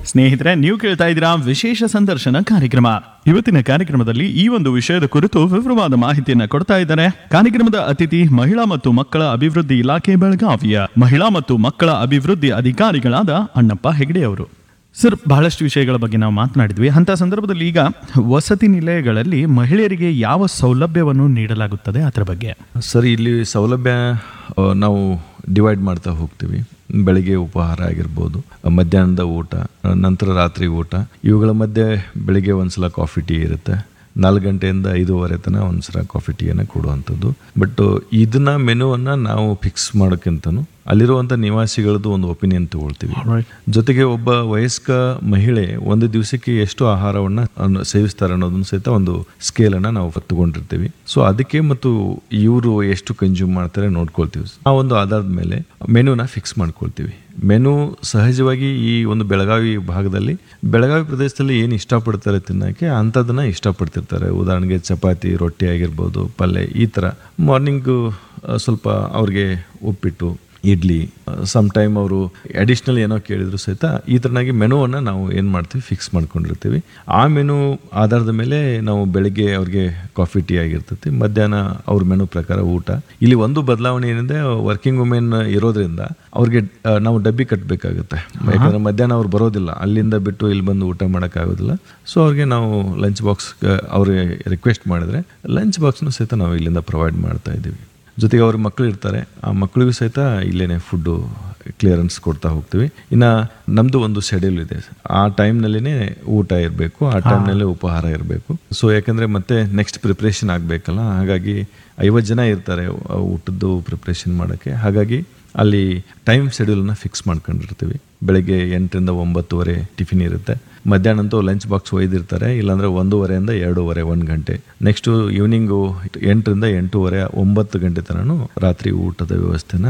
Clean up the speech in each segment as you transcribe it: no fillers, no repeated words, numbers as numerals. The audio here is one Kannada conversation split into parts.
ಸ್ನೇಹಿತರೆ, ನೀವು ಕೇಳ್ತಾ ಇದ್ದೀರಾ ವಿಶೇಷ ಸಂದರ್ಶನ ಕಾರ್ಯಕ್ರಮ. ಇವತ್ತಿನ ಕಾರ್ಯಕ್ರಮದಲ್ಲಿ ಈ ಒಂದು ವಿಷಯದ ಕುರಿತು ವಿವರವಾದ ಮಾಹಿತಿಯನ್ನು ಕೊಡ್ತಾ ಇದ್ದಾರೆ ಕಾರ್ಯಕ್ರಮದ ಅತಿಥಿ ಮಹಿಳಾ ಮತ್ತು ಮಕ್ಕಳ ಅಭಿವೃದ್ಧಿ ಇಲಾಖೆ ಬೆಳಗಾವಿಯ ಮಹಿಳಾ ಮತ್ತು ಮಕ್ಕಳ ಅಭಿವೃದ್ಧಿ ಅಧಿಕಾರಿಗಳಾದ ಅಣ್ಣಪ್ಪ ಹೆಗಡೆ ಅವರು. ಸರ್, ಬಹಳಷ್ಟು ವಿಷಯಗಳ ಬಗ್ಗೆ ನಾವು ಮಾತನಾಡಿದ್ವಿ. ಅಂತ ಸಂದರ್ಭದಲ್ಲಿ ಈಗ ವಸತಿ ನಿಲಯಗಳಲ್ಲಿ ಮಹಿಳೆಯರಿಗೆ ಯಾವ ಸೌಲಭ್ಯವನ್ನು ನೀಡಲಾಗುತ್ತದೆ ಅದರ ಬಗ್ಗೆ? ಸರ್, ಇಲ್ಲಿ ಸೌಲಭ್ಯ ನಾವು ಡಿವೈಡ್ ಮಾಡ್ತಾ ಹೋಗ್ತೀವಿ. ಬೆಳಿಗ್ಗೆ ಉಪಹಾರ ಆಗಿರ್ಬೋದು, ಮಧ್ಯಾಹ್ನದ ಊಟ, ನಂತರ ರಾತ್ರಿ ಊಟ. ಇವುಗಳ ಮಧ್ಯೆ ಬೆಳಿಗ್ಗೆ ಒಂದ್ಸಲ ಕಾಫಿ ಟೀ ಇರುತ್ತೆ. 4 ಗಂಟೆಯಿಂದ 5:30 ತನಕ ಒಂದ್ಸಲ ಕಾಫಿ ಟೀಯನ್ನು ಕೊಡುವಂಥದ್ದು. ಬಟ್ ಇದನ್ನ ಮೆನುವನ್ನು ನಾವು ಫಿಕ್ಸ್ ಮಾಡೋಕ್ಕಿಂತನೂ ಅಲ್ಲಿರುವಂಥ ನಿವಾಸಿಗಳದ್ದು ಒಂದು ಒಪಿನಿಯನ್ ತಗೊಳ್ತೀವಿ. ಜೊತೆಗೆ ಒಬ್ಬ ವಯಸ್ಕ ಮಹಿಳೆ ಒಂದು ದಿವಸಕ್ಕೆ ಎಷ್ಟು ಆಹಾರವನ್ನು ಸೇವಿಸ್ತಾರೆ ಅನ್ನೋದನ್ನು ಸಹಿತ ಒಂದು ಸ್ಕೇಲನ್ನು ನಾವು ತಗೊಂಡಿರ್ತೀವಿ. ಸೊ ಅದಕ್ಕೆ ಮತ್ತು ಇವರು ಎಷ್ಟು ಕನ್ಸ್ಯೂಮ್ ಮಾಡ್ತಾರೆ ನೋಡ್ಕೊಳ್ತೀವಿ. ಆ ಒಂದು ಆಧಾರದ ಮೇಲೆ ಮೆನುನ ಫಿಕ್ಸ್ ಮಾಡ್ಕೊಳ್ತೀವಿ. ಮೆನು ಸಹಜವಾಗಿ ಈ ಒಂದು ಬೆಳಗಾವಿ ಭಾಗದಲ್ಲಿ, ಬೆಳಗಾವಿ ಪ್ರದೇಶದಲ್ಲಿ ಏನು ಇಷ್ಟಪಡ್ತಾರೆ ತಿನ್ನೋಕ್ಕೆ ಅಂಥದನ್ನ ಇಷ್ಟಪಡ್ತಿರ್ತಾರೆ. ಉದಾಹರಣೆಗೆ ಚಪಾತಿ, ರೊಟ್ಟಿ ಆಗಿರ್ಬೋದು, ಪಲ್ಯ, ಈ ಥರ. ಮಾರ್ನಿಂಗು ಸ್ವಲ್ಪ ಅವ್ರಿಗೆ ಉಪ್ಪಿಟ್ಟು, ಇಡ್ಲಿ, ಸಮ್ ಟೈಮ್ ಅವರು ಅಡಿಷ್ನಲ್ ಏನೋ ಕೇಳಿದ್ರು ಸಹಿತ ಈ ಥರನಾಗಿ ಮೆನುವನ್ನು ನಾವು ಏನು ಮಾಡ್ತೀವಿ, ಫಿಕ್ಸ್ ಮಾಡ್ಕೊಂಡಿರ್ತೀವಿ. ಆ ಮೆನು ಆಧಾರದ ಮೇಲೆ ನಾವು ಬೆಳಗ್ಗೆ ಅವ್ರಿಗೆ ಕಾಫಿ ಟೀ ಆಗಿರ್ತೈತಿ, ಮಧ್ಯಾಹ್ನ ಅವ್ರ ಮೆನು ಪ್ರಕಾರ ಊಟ. ಇಲ್ಲಿ ಒಂದು ಬದಲಾವಣೆ ಏನಿದೆ, ವರ್ಕಿಂಗ್ ವುಮೆನ್ ಇರೋದ್ರಿಂದ ಅವ್ರಿಗೆ ನಾವು ಡಬ್ಬಿ ಕಟ್ಟಬೇಕಾಗುತ್ತೆ. ಯಾಕಂದರೆ ಮಧ್ಯಾಹ್ನ ಅವ್ರು ಬರೋದಿಲ್ಲ, ಅಲ್ಲಿಂದ ಬಿಟ್ಟು ಇಲ್ಲಿ ಬಂದು ಊಟ ಮಾಡೋಕ್ಕಾಗೋದಿಲ್ಲ. ಸೊ ಅವ್ರಿಗೆ ನಾವು ಲಂಚ್ ಬಾಕ್ಸ್ ಅವ್ರಿಗೆ ರಿಕ್ವೆಸ್ಟ್ ಮಾಡಿದ್ರೆ ಲಂಚ್ ಬಾಕ್ಸ್ನು ಸಹಿತ ನಾವು ಇಲ್ಲಿಂದ ಪ್ರೊವೈಡ್ ಮಾಡ್ತಾ ಇದ್ದೀವಿ. ಜೊತೆಗೆ ಅವ್ರ ಮಕ್ಕಳು ಇರ್ತಾರೆ, ಆ ಮಕ್ಕಳಿಗೂ ಸಹಿತ ಇಲ್ಲೇ ಫುಡ್ಡು ಕ್ಲಿಯರೆನ್ಸ್ ಕೊಡ್ತಾ ಹೋಗ್ತೀವಿ. ಇನ್ನು ನಮ್ಮದು ಒಂದು ಶೆಡ್ಯೂಲ್ ಇದೆ. ಆ ಟೈಮ್ನಲ್ಲೇ ಊಟ ಇರಬೇಕು, ಆ ಟೈಮ್ನಲ್ಲೇ ಉಪಹಾರ ಇರಬೇಕು. ಸೊ ಯಾಕಂದರೆ ಮತ್ತೆ ನೆಕ್ಸ್ಟ್ ಪ್ರಿಪ್ರೇಷನ್ ಆಗಬೇಕಲ್ಲ, ಹಾಗಾಗಿ 50 ಜನ ಇರ್ತಾರೆ ಊಟದ್ದು ಪ್ರಿಪ್ರೇಷನ್ ಮಾಡೋಕ್ಕೆ. ಹಾಗಾಗಿ ಅಲ್ಲಿ ಟೈಮ್ ಶೆಡ್ಯೂಲನ್ನು ಫಿಕ್ಸ್ ಮಾಡ್ಕೊಂಡಿರ್ತೀವಿ. ಬೆಳಗ್ಗೆ 8ರಿಂದ 9 ಟಿಫಿನ್ ಇರುತ್ತೆ. ಮಧ್ಯಾಹ್ನ ಅಂತೂ ಲಂಚ್ ಬಾಕ್ಸ್ ಒಯ್ದಿರ್ತಾರೆ, ಇಲ್ಲಾಂದರೆ 1:30ಯಿಂದ 2:30 1 ಗಂಟೆ. ನೆಕ್ಸ್ಟು ಈವ್ನಿಂಗು 8ರಿಂದ 8:30 9 ಗಂಟೆ ತನಕ ರಾತ್ರಿ ಊಟದ ವ್ಯವಸ್ಥೆನ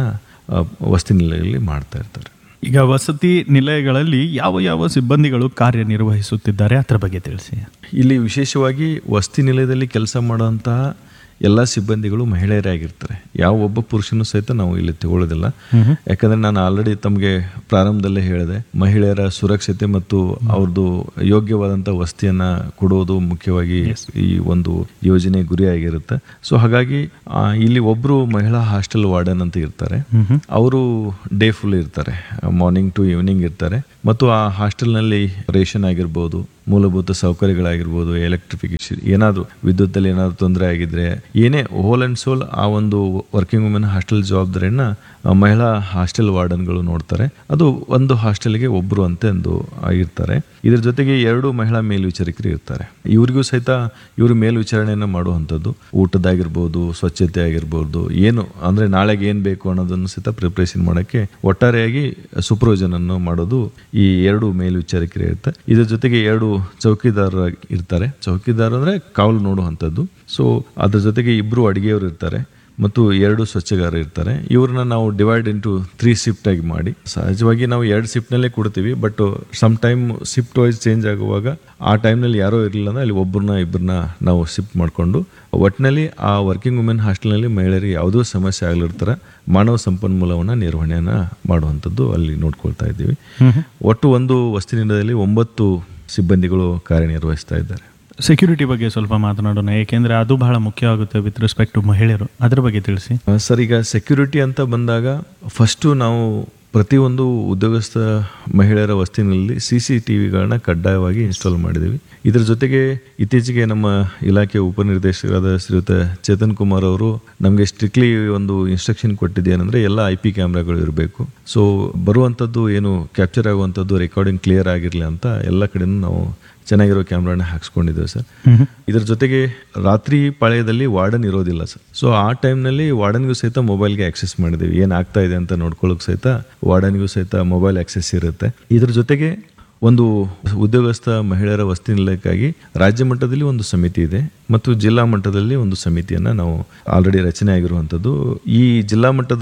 ವಸತಿ ನಿಲಯದಲ್ಲಿ ಮಾಡ್ತಾ ಇರ್ತಾರೆ. ಈಗ ವಸತಿ ನಿಲಯಗಳಲ್ಲಿ ಯಾವ ಯಾವ ಸಿಬ್ಬಂದಿಗಳು ಕಾರ್ಯನಿರ್ವಹಿಸುತ್ತಿದ್ದಾರೆ ಅದರ ಬಗ್ಗೆ ತಿಳಿಸಿ. ಇಲ್ಲಿ ವಿಶೇಷವಾಗಿ ವಸತಿ ನಿಲಯದಲ್ಲಿ ಕೆಲಸ ಮಾಡುವಂತಹ ಎಲ್ಲ ಸಿಬ್ಬಂದಿಗಳು ಮಹಿಳೆಯರೇ ಆಗಿರ್ತಾರೆ. ಯಾವ ಒಬ್ಬ ಪುರುಷನೂ ಸಹಿತ ನಾವು ಇಲ್ಲಿ ತಗೊಳ್ಳೋದಿಲ್ಲ. ಯಾಕಂದರೆ ನಾನು ಆಲ್ರೆಡಿ ತಮಗೆ ಪ್ರಾರಂಭದಲ್ಲೇ ಹೇಳಿದೆ, ಮಹಿಳೆಯರ ಸುರಕ್ಷತೆ ಮತ್ತು ಅವ್ರದ್ದು ಯೋಗ್ಯವಾದಂಥ ವಸತಿಯನ್ನು ಕೊಡೋದು ಮುಖ್ಯವಾಗಿ ಈ ಒಂದು ಯೋಜನೆ ಗುರಿಯಾಗಿರುತ್ತೆ. ಸೊ ಹಾಗಾಗಿ ಇಲ್ಲಿ ಒಬ್ಬರು ಮಹಿಳಾ ಹಾಸ್ಟೆಲ್ ವಾರ್ಡನ್ ಅಂತ ಇರ್ತಾರೆ. ಅವರು ಡೇ ಫುಲ್ ಇರ್ತಾರೆ, ಮಾರ್ನಿಂಗ್ ಟು ಈವ್ನಿಂಗ್ ಇರ್ತಾರೆ. ಮತ್ತು ಆ ಹಾಸ್ಟೆಲ್ನಲ್ಲಿ ರೇಷನ್ ಆಗಿರ್ಬೋದು, ಮೂಲಭೂತ ಸೌಕರ್ಯಗಳಾಗಿರ್ಬೋದು, ಎಲೆಕ್ಟ್ರಿಫಿಕೇಶನ್, ಏನಾದರೂ ವಿದ್ಯುತ್ತಲ್ಲಿ ಏನಾದರೂ ತೊಂದರೆ ಆಗಿದ್ರೆ, ಏನೇ ಹೋಲ್ ಆ್ಯಂಡ್ ಸೋಲ್ ಆ ಒಂದು ವರ್ಕಿಂಗ್ ವುಮೆನ್ ಹಾಸ್ಟೆಲ್ ಜವಾಬ್ದಾರಿಯನ್ನು ಮಹಿಳಾ ಹಾಸ್ಟೆಲ್ ವಾರ್ಡನ್ಗಳು ನೋಡ್ತಾರೆ. ಅದು ಒಂದು ಹಾಸ್ಟೆಲ್ಗೆ ಒಬ್ಬರು ಅಂತ ಒಂದು ಇರ್ತಾರೆ. ಇದ್ರ ಜೊತೆಗೆ 2 ಮಹಿಳಾ ಮೇಲ್ವಿಚಾರಕರು ಇರ್ತಾರೆ. ಇವ್ರಿಗೂ ಸಹಿತ ಇವರು ಮೇಲ್ವಿಚಾರಣೆಯನ್ನು ಮಾಡುವಂಥದ್ದು, ಊಟದಾಗಿರ್ಬೋದು, ಸ್ವಚ್ಛತೆ ಆಗಿರ್ಬೋದು, ಏನು ಅಂದರೆ ನಾಳೆಗೆ ಏನು ಬೇಕು ಅನ್ನೋದನ್ನು ಸಹಿತ ಪ್ರಿಪ್ರೇಷನ್ ಮಾಡೋಕ್ಕೆ ಒಟ್ಟಾರೆಯಾಗಿ ಸೂಪರ್ವಿಷನನ್ನು ಮಾಡೋದು ಈ 2 ಮೇಲ್ವಿಚಾರಕರು ಇರ್ತಾರೆ. ಇದ್ರ ಜೊತೆಗೆ 2 ಚೌಕಿದಾರರು ಇರ್ತಾರೆ. ಚೌಕಿದಾರ ಅಂದರೆ ಕಾವಲು ನೋಡುವಂಥದ್ದು. ಸೊ ಅದ್ರ ಜೊತೆಗೆ 2 ಅಡುಗೆಯವರು ಇರ್ತಾರೆ ಮತ್ತು 2 ಸ್ವಚ್ಛಗಾರರು ಇರ್ತಾರೆ. ಇವ್ರನ್ನ ನಾವು ಡಿವೈಡ್ ಇಂಟು 3 ಶಿಫ್ಟ್ ಆಗಿ ಮಾಡಿ, ಸಹಜವಾಗಿ ನಾವು 2 ಶಿಫ್ಟ್ನಲ್ಲೇ ಕೊಡ್ತೀವಿ. But some time shift wise change ಆಗುವಾಗ ಆ ಟೈಮ್ನಲ್ಲಿ ಯಾರೋ ಇರಲಿಲ್ಲ ಅಂದರೆ ಅಲ್ಲಿ ಇಬ್ಬರನ್ನ ನಾವು ಶಿಫ್ಟ್ ಮಾಡಿಕೊಂಡು ಒಟ್ಟಿನಲ್ಲಿ ಆ ವರ್ಕಿಂಗ್ ವುಮೆನ್ ಹಾಸ್ಟೆಲ್ನಲ್ಲಿ ಮಹಿಳೆಯರಿಗೆ ಯಾವುದೋ ಸಮಸ್ಯೆ ಆಗಲಿರ್ತಾರೆ ಮಾನವ ಸಂಪನ್ಮೂಲವನ್ನು ನಿರ್ವಹಣೆಯನ್ನು ಮಾಡುವಂಥದ್ದು ಅಲ್ಲಿ ನೋಡ್ಕೊಳ್ತಾ ಇದ್ದೀವಿ. ಒಟ್ಟು ಒಂದು ವಸತಿ ನಿಲಯದಲ್ಲಿ 9 ಸಿಬ್ಬಂದಿಗಳು ಕಾರ್ಯನಿರ್ವಹಿಸ್ತಾ ಇದ್ದಾರೆ. ಸೆಕ್ಯೂರಿಟಿ ಬಗ್ಗೆ ಸ್ವಲ್ಪ ಮಾತನಾಡೋಣ, ಏಕೆಂದರೆ ಅದು ಬಹಳ ಮುಖ್ಯವಾಗುತ್ತೆ ವಿತ್ ರೆಸ್ಪೆಕ್ಟ್ ಟು ಮಹಿಳೆಯರು. ಅದರ ಬಗ್ಗೆ ತಿಳಿಸಿ. ಸರ್, ಈಗ ಸೆಕ್ಯೂರಿಟಿ ಅಂತ ಬಂದಾಗ ಫಸ್ಟು ನಾವು ಪ್ರತಿಯೊಂದು ಉದ್ಯೋಗಸ್ಥ ಮಹಿಳೆಯರ ವಸತಿನಲ್ಲಿ CCTVಗಳನ್ನ ಕಡ್ಡಾಯವಾಗಿ ಇನ್ಸ್ಟಾಲ್ ಮಾಡಿದ್ದೀವಿ. ಇದರ ಜೊತೆಗೆ ಇತ್ತೀಚೆಗೆ ನಮ್ಮ ಇಲಾಖೆ ಉಪನಿರ್ದೇಶಕರಾದ ಶ್ರೀಯುತ ಚೇತನ್ ಕುಮಾರ್ ಅವರು ನಮಗೆ ಸ್ಟ್ರಿಕ್ಟ್ಲಿ ಒಂದು ಇನ್ಸ್ಟ್ರಕ್ಷನ್ ಕೊಟ್ಟಿದ್ದೇನೆಂದರೆ ಎಲ್ಲ IP ಕ್ಯಾಮ್ರಾಗಳು ಇರಬೇಕು. ಸೊ ಬರುವಂಥದ್ದು ಏನು ಕ್ಯಾಪ್ಚರ್ ಆಗುವಂಥದ್ದು ರೆಕಾರ್ಡಿಂಗ್ ಕ್ಲಿಯರ್ ಆಗಿರಲಿ ಅಂತ ಎಲ್ಲ ಕಡೆನೂ ನಾವು ಚೆನ್ನಾಗಿರೋ ಕ್ಯಾಮ್ರಾನ ಹಾಕ್ಸ್ಕೊಂಡಿದ್ದೇವೆ ಸರ್. ಇದ್ರ ಜೊತೆಗೆ ರಾತ್ರಿ ಪಾಳ್ಯದಲ್ಲಿ ವಾರ್ಡನ್ ಇರೋದಿಲ್ಲ ಸರ್. ಸೊ ಆ ಟೈಮ್ನಲ್ಲಿ ವಾರ್ಡನ್ಗೂ ಸಹಿತ ಮೊಬೈಲ್ಗೆ ಆಕ್ಸೆಸ್ ಮಾಡಿದ್ದೀವಿ. ಏನಾಗ್ತಾ ಇದೆ ಅಂತ ನೋಡ್ಕೊಳ್ಳೋಕೆ ಸಹಿತ ವಾರ್ಡನ್ಗೂ ಸಹಿತ ಮೊಬೈಲ್ ಆಕ್ಸೆಸ್ ಇರುತ್ತೆ. ಇದ್ರ ಜೊತೆಗೆ ಒಂದು ಉದ್ಯೋಗಸ್ಥ ಮಹಿಳೆಯರ ವಸತಿ ನಿಲಯಕ್ಕಾಗಿ ರಾಜ್ಯ ಮಟ್ಟದಲ್ಲಿ ಒಂದು ಸಮಿತಿ ಇದೆ ಮತ್ತು ಜಿಲ್ಲಾ ಮಟ್ಟದಲ್ಲಿ ಒಂದು ಸಮಿತಿಯನ್ನು ನಾವು ಆಲ್ರೆಡಿ ರಚನೆ ಆಗಿರುವಂಥದ್ದು. ಈ ಜಿಲ್ಲಾ ಮಟ್ಟದ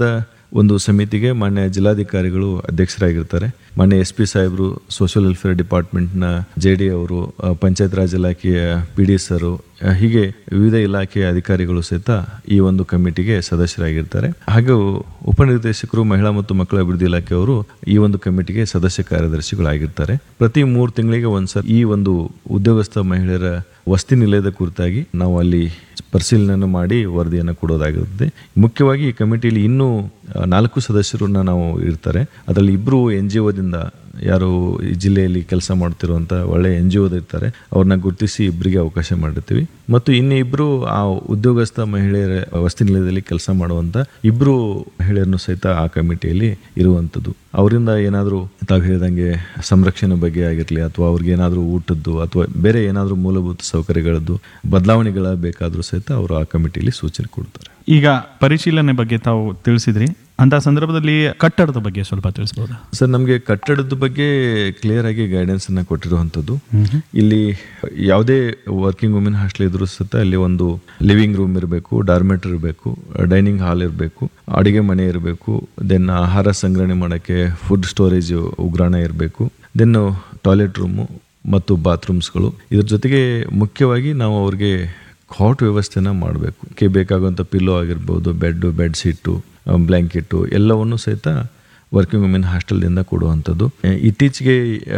ಒಂದು ಸಮಿತಿಗೆ ಮಾನ್ಯ ಜಿಲ್ಲಾಧಿಕಾರಿಗಳು ಅಧ್ಯಕ್ಷರಾಗಿರ್ತಾರೆ. ಮಾನ್ಯ SP ಸಾಹೇಬರು ಸೋಷಿಯಲ್ ವೆಲ್ಫೇರ್ ಡಿಪಾರ್ಟ್ಮೆಂಟ್ನ JD ಅವರು, ಪಂಚಾಯತ್ ರಾಜ್ ಇಲಾಖೆಯ PD ಸರು, ಹೀಗೆ ವಿವಿಧ ಇಲಾಖೆಯ ಅಧಿಕಾರಿಗಳು ಸಹಿತ ಈ ಒಂದು ಕಮಿಟಿಗೆ ಸದಸ್ಯರಾಗಿರ್ತಾರೆ. ಹಾಗೂ ಉಪನಿರ್ದೇಶಕರು ಮಹಿಳಾ ಮತ್ತು ಮಕ್ಕಳ ಅಭಿವೃದ್ಧಿ ಇಲಾಖೆಯವರು ಈ ಒಂದು ಕಮಿಟಿಗೆ ಸದಸ್ಯ ಕಾರ್ಯದರ್ಶಿಗಳಾಗಿರ್ತಾರೆ. ಪ್ರತಿ 3 ತಿಂಗಳಿಗೆ ಒಂದ್ಸಲ ಈ ಒಂದು ಉದ್ಯೋಗಸ್ಥ ಮಹಿಳೆಯರ ವಸತಿ ನಿಲಯದ ಕುರಿತಾಗಿ ನಾವು ಅಲ್ಲಿ ಪರಿಶೀಲನೆ ಮಾಡಿ ವರದಿಯನ್ನು ಕೊಡೋದಾಗಿರುತ್ತೆ. ಮುಖ್ಯವಾಗಿ ಈ ಕಮಿಟಿಯಲ್ಲಿ ಇನ್ನೂ 4 ಸದಸ್ಯರನ್ನ ನಾವು ಇರ್ತಾರೆ. ಅದರಲ್ಲಿ 2 NGOದಿಂದ, ಯಾರು ಈ ಜಿಲ್ಲೆಯಲ್ಲಿ ಕೆಲಸ ಮಾಡ್ತಿರುವಂಥ ಒಳ್ಳೆ NGO ಇರ್ತಾರೆ, ಅವ್ರನ್ನ ಗುರುತಿಸಿ 2ರಿಗೆ ಅವಕಾಶ ಮಾಡಿರ್ತೀವಿ. ಮತ್ತು ಇನ್ನು 2 ಆ ಉದ್ಯೋಗಸ್ಥ ಮಹಿಳೆಯರ ವಸತಿ ನಿಲಯದಲ್ಲಿ ಕೆಲಸ ಮಾಡುವಂಥ 2 ಮಹಿಳೆಯರನ್ನು ಸಹಿತ ಆ ಕಮಿಟಿಯಲ್ಲಿ ಇರುವಂಥದ್ದು. ಅವರಿಂದ ಏನಾದರೂ ತಾವು ಹೇಳಿದಂಗೆ ಸಂರಕ್ಷಣೆ ಬಗ್ಗೆ ಆಗಿರಲಿ, ಅಥವಾ ಅವ್ರಿಗೆ ಏನಾದರೂ ಊಟದ್ದು ಅಥವಾ ಬೇರೆ ಏನಾದರೂ ಮೂಲಭೂತ ಸೌಕರ್ಯಗಳದ್ದು ಬದಲಾವಣೆಗಳ ಬೇಕಾದರೂ ಸಹಿತ ಅವರು ಆ ಕಮಿಟಿಯಲ್ಲಿ ಸೂಚನೆ ಕೊಡ್ತಾರೆ. ಈಗ ಪರಿಶೀಲನೆ ಬಗ್ಗೆ ತಾವು ತಿಳಿಸಿದ್ರಿ, ಅಂತ ಸಂದರ್ಭದಲ್ಲಿ ಕಟ್ಟಡದ ಬಗ್ಗೆ ಸ್ವಲ್ಪ ತಿಳಿಸ್ಬೋದಾ ಸರ್? ನಮಗೆ ಕಟ್ಟಡದ ಬಗ್ಗೆ ಕ್ಲಿಯರ್ ಆಗಿ ಗೈಡೆನ್ಸ್ ಅನ್ನ ಕೊಟ್ಟಿರುವಂಥದ್ದು. ಇಲ್ಲಿ ಯಾವುದೇ ವರ್ಕಿಂಗ್ ವುಮೆನ್ ಹಾಸ್ಟೆಲ್ ಇದ್ರೂ ಸಹಿತ ಅಲ್ಲಿ ಒಂದು ಲಿವಿಂಗ್ ರೂಮ್ ಇರಬೇಕು, ಡಾರ್ಮೆಟರ್ ಇರಬೇಕು, ಡೈನಿಂಗ್ ಹಾಲ್ ಇರಬೇಕು, ಅಡುಗೆ ಮನೆ ಇರಬೇಕು, ದೆನ್ ಆಹಾರ ಸಂಗ್ರಹಣೆ ಮಾಡೋಕ್ಕೆ ಫುಡ್ ಸ್ಟೋರೇಜ್ ಉಗ್ರಾಣ ಇರಬೇಕು, ದೆನ್ ಟಾಯ್ಲೆಟ್ ರೂಮು ಮತ್ತು ಬಾತ್ರೂಮ್ಸ್ಗಳು. ಇದ್ರ ಜೊತೆಗೆ ಮುಖ್ಯವಾಗಿ ನಾವು ಅವ್ರಿಗೆ ಕಾಟ್ ವ್ಯವಸ್ಥೆನ ಮಾಡಬೇಕು. ಬೇಕಾಗುವಂಥ ಪಿಲ್ಲೋ ಆಗಿರ್ಬೋದು, ಬೆಡ್ ಶೀಟು, ಬ್ಲ್ಯಾಂಕೆಟು ಎಲ್ಲವನ್ನು ಸಹಿತ ವರ್ಕಿಂಗ್ ವುಮೆನ್ ಹಾಸ್ಟೆಲ್ದಿಂದ ಕೊಡುವಂಥದ್ದು. ಇತ್ತೀಚೆಗೆ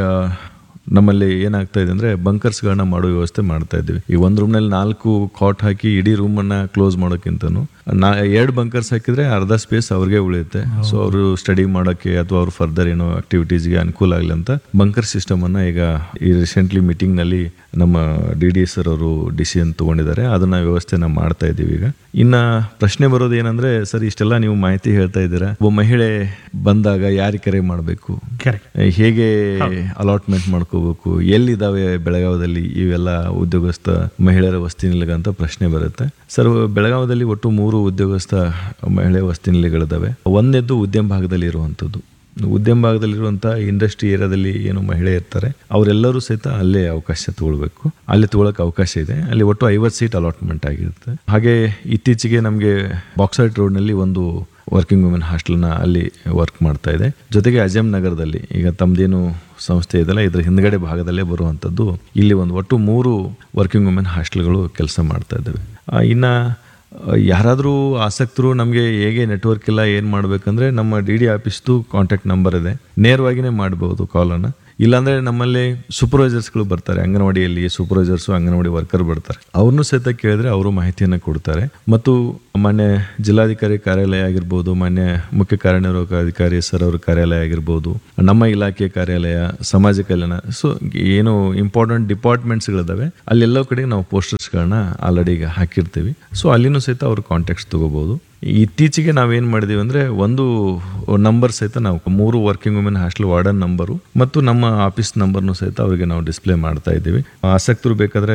ನಮ್ಮಲ್ಲಿ ಏನಾಗ್ತಾ ಇದೆ ಅಂದರೆ ಬಂಕರ್ಸ್ಗಳನ್ನ ಮಾಡೋ ವ್ಯವಸ್ಥೆ ಮಾಡ್ತಾ ಇದ್ದೀವಿ. ಈ ಒಂದು ರೂಮ್ನಲ್ಲಿ 4 ಕಾಟ್ ಹಾಕಿ ಇಡೀ ರೂಮನ್ನು ಕ್ಲೋಸ್ ಮಾಡೋಕ್ಕಿಂತನೂ 2 ಬಂಕರ್ಸ್ ಹಾಕಿದರೆ ಅರ್ಧ ಸ್ಪೇಸ್ ಅವ್ರಿಗೆ ಉಳಿಯುತ್ತೆ. ಸೊ ಅವರು ಸ್ಟಡಿ ಮಾಡೋಕ್ಕೆ ಅಥವಾ ಅವ್ರು ಫರ್ದರ್ ಏನೋ ಆಕ್ಟಿವಿಟೀಸ್ಗೆ ಅನುಕೂಲ ಆಗಲಿ ಅಂತ ಬಂಕರ್ ಸಿಸ್ಟಮನ್ನು ಈಗ ಈ ರೀಸೆಂಟ್ಲಿ ಮೀಟಿಂಗ್ನಲ್ಲಿ ನಮ್ಮ DD ಸರ್ ಅವರು ಡಿಸಿಷನ್ ತೊಗೊಂಡಿದ್ದಾರೆ. ಅದನ್ನು ವ್ಯವಸ್ಥೆನ ಮಾಡ್ತಾ ಇದ್ದೀವಿ ಈಗ. ಇನ್ನು ಪ್ರಶ್ನೆ ಬರೋದು ಏನಂದರೆ, ಸರ್ ಇಷ್ಟೆಲ್ಲ ನೀವು ಮಾಹಿತಿ ಹೇಳ್ತಾ ಇದ್ದೀರಾ, ಒಬ್ಬ ಮಹಿಳೆ ಬಂದಾಗ ಯಾರಿಗೆ ಕರೆ ಮಾಡಬೇಕು, ಹೇಗೆ ಅಲಾಟ್ಮೆಂಟ್ ಮಾಡ್ಕೋಬೇಕು, ಎಲ್ಲಿದ್ದಾವೆ ಬೆಳಗಾವದಲ್ಲಿ ಇವೆಲ್ಲ ಉದ್ಯೋಗಸ್ಥ ಮಹಿಳೆಯರ ವಸತಿ ನಿಲಯ ಅಂತ ಪ್ರಶ್ನೆ ಬರುತ್ತೆ. ಸರ್, ಬೆಳಗಾವದಲ್ಲಿ ಒಟ್ಟು 3 ಉದ್ಯೋಗಸ್ಥ ಮಹಿಳೆ ವಸತಿ ನಿಲಯಗಳಿದ್ದಾವೆ. ಒಂದನೇದ್ದು ಉದ್ಯಮ ಭಾಗದಲ್ಲಿ ಇರುವಂಥದ್ದು. ಉದ್ಯಮ ಭಾಗದಲ್ಲಿರುವಂಥ ಇಂಡಸ್ಟ್ರಿ ಏರಿಯಾದಲ್ಲಿ ಏನು ಮಹಿಳೆ ಇರ್ತಾರೆ ಅವರೆಲ್ಲರೂ ಸಹಿತ ಅಲ್ಲೇ ಅವಕಾಶ ತಗೊಳ್ಬೇಕು. ಅಲ್ಲಿ ತಗೊಳಕ್ಕೆ ಅವಕಾಶ ಇದೆ. ಅಲ್ಲಿ ಒಟ್ಟು 50 ಸೀಟ್ ಅಲಾಟ್ಮೆಂಟ್ ಆಗಿರುತ್ತೆ. ಹಾಗೆ ಇತ್ತೀಚೆಗೆ ನಮಗೆ ಬಾಕ್ಸೈಟ್ ರೋಡ್ನಲ್ಲಿ ಒಂದು ವರ್ಕಿಂಗ್ ವುಮೆನ್ ಹಾಸ್ಟೆಲ್ನ ಅಲ್ಲಿ ವರ್ಕ್ ಮಾಡ್ತಾ ಇದೆ. ಜೊತೆಗೆ ಅಜಮ್ ನಗರದಲ್ಲಿ ಈಗ ತಮ್ಮದೇನು ಸಂಸ್ಥೆ ಇದೆಲ್ಲ ಇದರ ಹಿಂದ್ಗಡೆ ಭಾಗದಲ್ಲೇ ಬರುವಂಥದ್ದು ಇಲ್ಲಿ ಒಟ್ಟು 3 ವರ್ಕಿಂಗ್ ವುಮೆನ್ ಹಾಸ್ಟೆಲ್ಗಳು ಕೆಲಸ ಮಾಡ್ತಾ ಇದ್ದಾವೆ. ಇನ್ನು ಯಾರಾದರೂ ಆಸಕ್ತರು ನಮಗೆ ಹೇಗೆ ನೆಟ್ವರ್ಕ್ ಇಲ್ಲ ಏನು ಮಾಡಬೇಕಂದ್ರೆ ನಮ್ಮ DD ಆಫೀಸ್ದು ಕಾಂಟ್ಯಾಕ್ಟ್ ನಂಬರ್ ಇದೆ, ನೇರವಾಗಿಯೇ ಮಾಡ್ಬೋದು ಕಾಲನ್ನು. ಇಲ್ಲಾಂದರೆ ನಮ್ಮಲ್ಲಿ ಸೂಪರ್ವೈಸರ್ಸ್ಗಳು ಬರ್ತಾರೆ, ಅಂಗನವಾಡಿಯಲ್ಲಿ ಸೂಪರ್ವೈಸರ್ಸು ಅಂಗನವಾಡಿ ವರ್ಕರ್ ಬರ್ತಾರೆ, ಅವ್ರನ್ನೂ ಸಹಿತ ಕೇಳಿದ್ರೆ ಅವರು ಮಾಹಿತಿಯನ್ನು ಕೊಡ್ತಾರೆ. ಮತ್ತು ಮಾನ್ಯ ಜಿಲ್ಲಾಧಿಕಾರಿ ಕಾರ್ಯಾಲಯ ಆಗಿರ್ಬೋದು, ಮಾನ್ಯ ಮುಖ್ಯ ಕಾರ್ಯನಿರ್ವಾಹಕಾಧಿಕಾರಿ ಸರ್ ಅವ್ರ ಕಾರ್ಯಾಲಯ ಆಗಿರ್ಬೋದು, ನಮ್ಮ ಇಲಾಖೆ ಕಾರ್ಯಾಲಯ, ಸಮಾಜ ಕಲ್ಯಾಣ, ಸೊ ಏನು ಇಂಪಾರ್ಟೆಂಟ್ ಡಿಪಾರ್ಟ್ಮೆಂಟ್ಸ್ಗಳಿದ್ದಾವೆ ಅಲ್ಲೆಲ್ಲ ಕಡೆ ನಾವು ಪೋಸ್ಟರ್ಸ್ಗಳನ್ನ ಆಲ್ರೆಡಿ ಹಾಕಿರ್ತೀವಿ. ಸೊ ಅಲ್ಲಿನೂ ಸಹಿತ ಅವ್ರ ಕಾಂಟ್ಯಾಕ್ಟ್ಸ್ ತೊಗೋಬೋದು. ಇತ್ತೀಚೆಗೆ ನಾವೇನು ಮಾಡಿದೀವಿ ಅಂದರೆ ಒಂದು ನಂಬರ್ ಸಹಿತ ನಾವು 3 working women hostel warden number ಮತ್ತು ನಮ್ಮ ಆಫೀಸ್ ನಂಬರ್ನು ಸಹಿತ ಅವರಿಗೆ ನಾವು ಡಿಸ್ಪ್ಲೇ ಮಾಡ್ತಾ ಇದ್ದೀವಿ. ಆಸಕ್ತರು ಬೇಕಾದರೆ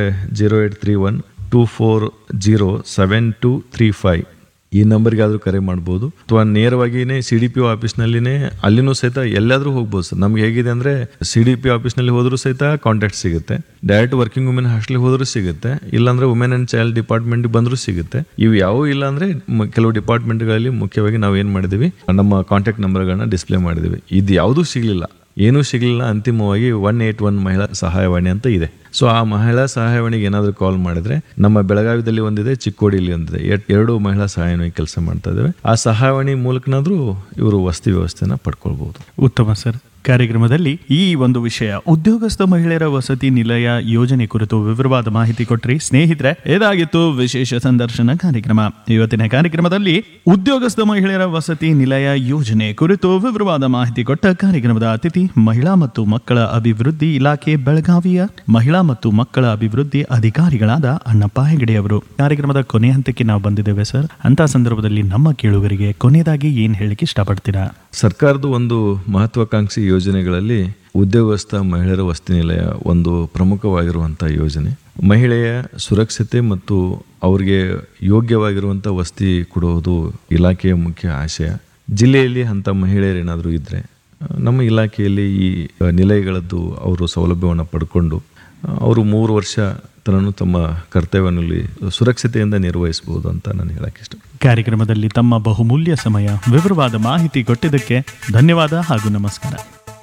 0831-240-7235 ಈ ನಂಬರ್ಗೆ ಆದರೂ ಕರೆ ಮಾಡ್ಬೋದು. ಅಥವಾ ನೇರವಾಗಿಯೇ CDPO ಆಫೀಸ್ನಲ್ಲಿನೇ ಅಲ್ಲಿನೂ ಸಹಿತ ಎಲ್ಲಾದರೂ ಹೋಗ್ಬೋದು ಸರ್. ನಮ್ಗೆ ಹೇಗಿದೆ ಅಂದರೆ CDPO ಆಫೀಸ್ನಲ್ಲಿ ಹೋದರೂ ಸಹಿತ ಕಾಂಟ್ಯಾಕ್ಟ್ ಸಿಗುತ್ತೆ, ಡೈರೆಕ್ಟ್ ವರ್ಕಿಂಗ್ ವುಮೆನ್ ಹಾಸ್ಟೆಲ್ಗೆ ಹೋದರೂ ಸಿಗುತ್ತೆ, ಇಲ್ಲಾಂದರೆ ವುಮೆನ್ ಆ್ಯಂಡ್ ಚೈಲ್ಡ್ ಡಿಪಾರ್ಟ್ಮೆಂಟ್ಗೆ ಬಂದರೂ ಸಿಗುತ್ತೆ. ಇವು ಯಾವುವು ಇಲ್ಲಾಂದರೆ ಕೆಲವು ಡಿಪಾರ್ಟ್ಮೆಂಟ್ಗಳಲ್ಲಿ ಮುಖ್ಯವಾಗಿ ನಾವು ಏನು ಮಾಡಿದ್ದೀವಿ, ನಮ್ಮ ಕಾಂಟ್ಯಾಕ್ಟ್ ನಂಬರ್ಗಳನ್ನ ಡಿಸ್ಪ್ಲೇ ಮಾಡಿದ್ದೀವಿ. ಇದು ಯಾವುದೂ ಸಿಗಲಿಲ್ಲ, ಏನೂ ಸಿಗಲಿಲ್ಲ, ಅಂತಿಮವಾಗಿ 181 ಮಹಿಳಾ ಸಹಾಯವಾಣಿ ಅಂತ ಇದೆ. ಸೊ ಆ ಮಹಿಳಾ ಸಹಾಯವಾಣಿಗೆ ಏನಾದರೂ ಕಾಲ್ ಮಾಡಿದ್ರೆ, ನಮ್ಮ ಬೆಳಗಾವಿದಲ್ಲಿ ಒಂದಿದೆ, ಚಿಕ್ಕೋಡಿಯಲ್ಲಿ ಒಂದಿದೆ, 2 ಮಹಿಳಾ ಸಹಾಯವಾಣಿ ಕೆಲಸ ಮಾಡ್ತಾ ಇದ್ದೇವೆ. ಆ ಸಹಾಯವಾಣಿ ಮೂಲಕನಾದರೂ ಇವರು ವಸತಿ ವ್ಯವಸ್ಥೆನ ಪಡ್ಕೊಳ್ಬಹುದು. ಉತ್ತಮ ಸರ್. ಕಾರ್ಯಕ್ರಮದಲ್ಲಿ ಈ ಒಂದು ವಿಷಯ ಉದ್ಯೋಗಸ್ಥ ಮಹಿಳೆಯರ ವಸತಿ ನಿಲಯ ಯೋಜನೆ ಕುರಿತು ವಿವರವಾದ ಮಾಹಿತಿ ಕೊಟ್ರಿ. ಸ್ನೇಹಿತರೆ, ಇದಾಗಿತ್ತು ವಿಶೇಷ ಸಂದರ್ಶನ ಕಾರ್ಯಕ್ರಮ. ಇವತ್ತಿನ ಕಾರ್ಯಕ್ರಮದಲ್ಲಿ ಉದ್ಯೋಗಸ್ಥ ಮಹಿಳೆಯರ ವಸತಿ ನಿಲಯ ಯೋಜನೆ ಕುರಿತು ವಿವರವಾದ ಮಾಹಿತಿ ಕೊಟ್ಟ ಕಾರ್ಯಕ್ರಮದ ಅತಿಥಿ ಮಹಿಳಾ ಮತ್ತು ಮಕ್ಕಳ ಅಭಿವೃದ್ಧಿ ಇಲಾಖೆ ಬೆಳಗಾವಿಯ ಮಹಿಳಾ ಮತ್ತು ಮಕ್ಕಳ ಅಭಿವೃದ್ಧಿ ಅಧಿಕಾರಿಗಳಾದ ಅಣ್ಣಪ್ಪ ಹೆಗಡೆ ಅವರು. ಕಾರ್ಯಕ್ರಮದ ಕೊನೆ ಹಂತಕ್ಕೆ ನಾವು ಬಂದಿದ್ದೇವೆ ಸರ್. ಅಂತ ಸಂದರ್ಭದಲ್ಲಿ ನಮ್ಮ ಕೇಳುಗರಿಗೆ ಕೊನೆಯದಾಗಿ ಏನ್ ಹೇಳಿಕ್ಕೆ ಇಷ್ಟಪಡ್ತೀರಾ? ಸರ್ಕಾರದ ಒಂದು ಮಹತ್ವಾಕಾಂಕ್ಷಿ ಯೋಜನೆಗಳಲ್ಲಿ ಉದ್ಯೋಗಸ್ಥ ಮಹಿಳೆಯರ ವಸತಿ ನಿಲಯ ಒಂದು ಪ್ರಮುಖವಾಗಿರುವಂಥ ಯೋಜನೆ. ಮಹಿಳೆಯ ಸುರಕ್ಷತೆ ಮತ್ತು ಅವರಿಗೆ ಯೋಗ್ಯವಾಗಿರುವಂಥ ವಸತಿ ಕೊಡುವುದು ಇಲಾಖೆಯ ಮುಖ್ಯ ಆಶಯ. ಜಿಲ್ಲೆಯಲ್ಲಿ ಅಂಥ ಮಹಿಳೆಯರೇನಾದರೂ ಇದ್ದರೆ ನಮ್ಮ ಇಲಾಖೆಯಲ್ಲಿ ಈ ನಿಲಯಗಳದ್ದು ಅವರು ಸೌಲಭ್ಯವನ್ನು ಪಡ್ಕೊಂಡು ಅವರು 3 ವರ್ಷ ತನೂ ತಮ್ಮ ಕರ್ತವ್ಯನಲ್ಲಿ ಸುರಕ್ಷತೆಯಿಂದ ನಿರ್ವಹಿಸಬಹುದು ಅಂತ ನಾನು ಹೇಳಕ್ಕೆ ಇಷ್ಟ. ಕಾರ್ಯಕ್ರಮದಲ್ಲಿ ತಮ್ಮ ಬಹುಮೂಲ್ಯ ಸಮಯ, ವಿವರವಾದ ಮಾಹಿತಿ ಕೊಟ್ಟಿದ್ದಕ್ಕೆ ಧನ್ಯವಾದ ಹಾಗೂ ನಮಸ್ಕಾರ.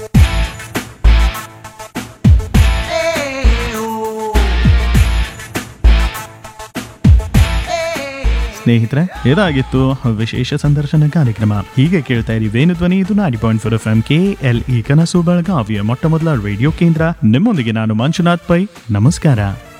ಸ್ನೇಹಿತರೆ, ಇದಾಗಿತ್ತು ವಿಶೇಷ ಸಂದರ್ಶನ ಕಾರ್ಯಕ್ರಮ. ಹೀಗೆ ಕೇಳ್ತಾ ಇರಿ ವೇಣುಧ್ವನಿ. ಇದು 90.4 FM KLE ಕನಸು ಬೆಳಗಾವಿಯ ಮೊಟ್ಟ ಮೊದಲ ರೇಡಿಯೋ ಕೇಂದ್ರ. ನಿಮ್ಮೊಂದಿಗೆ ನಾನು ಮಂಜುನಾಥ್ ಪೈ. ನಮಸ್ಕಾರ.